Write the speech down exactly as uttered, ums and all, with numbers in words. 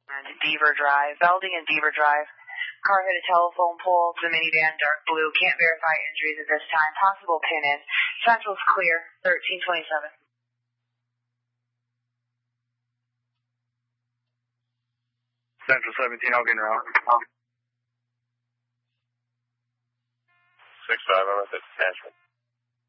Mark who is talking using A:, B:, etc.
A: And Beaver Drive, Belding and Beaver Drive. Car hit a telephone pole. The minivan, dark blue. Can't verify injuries at this time. Possible pin in. Central's clear. thirteen twenty-seven.
B: Central seventeen, I'll get around.
C: six five, I'm at the attachment.